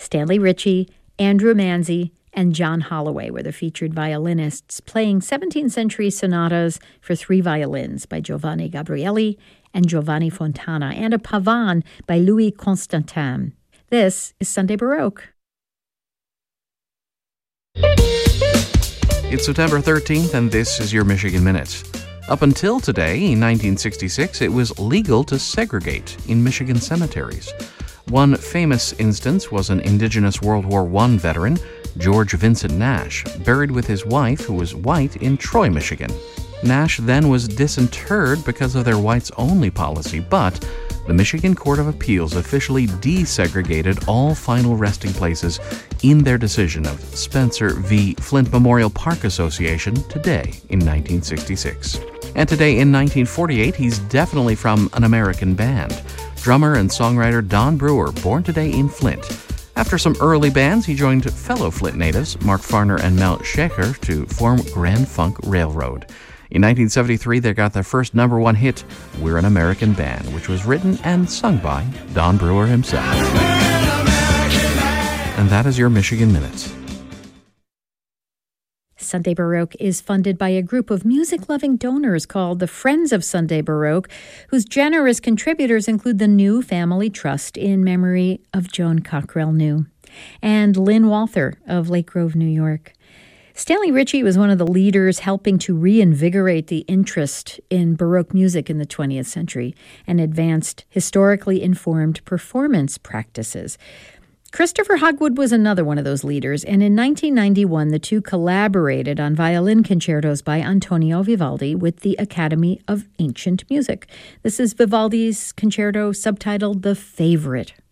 Stanley Ritchie, Andrew Manzi, and John Holloway were the featured violinists, playing 17th century sonatas for 3 violins by Giovanni Gabrieli and Giovanni Fontana, and a pavane by Louis Constantin. This is Sunday Baroque. It's September 13th, and this is your Michigan Minute. Up until today, in 1966, it was legal to segregate in Michigan cemeteries. One famous instance was an Indigenous World War I veteran, George Vincent Nash, buried with his wife, who was white, in Troy, Michigan. Nash then was disinterred because of their whites-only policy, but the Michigan Court of Appeals officially desegregated all final resting places in their decision of Spencer v. Flint Memorial Park Association today in 1966. And today in 1948, he's definitely from an American band. Drummer and songwriter Don Brewer, born today in Flint. After some early bands, he joined fellow Flint natives Mark Farner and Mel Shecher to form Grand Funk Railroad. In 1973, they got their first #1 hit, We're an American Band, which was written and sung by Don Brewer himself. And that is your Michigan Minute. Sunday Baroque is funded by a group of music-loving donors called the Friends of Sunday Baroque, whose generous contributors include the New Family Trust in memory of Joan Cockrell New, and Lynn Walther of Lake Grove, New York. Stanley Ritchie was one of the leaders helping to reinvigorate the interest in Baroque music in the 20th century and advanced historically informed performance practices. Christopher Hogwood was another one of those leaders, and in 1991, the two collaborated on violin concertos by Antonio Vivaldi with the Academy of Ancient Music. This is Vivaldi's concerto subtitled The Favorite.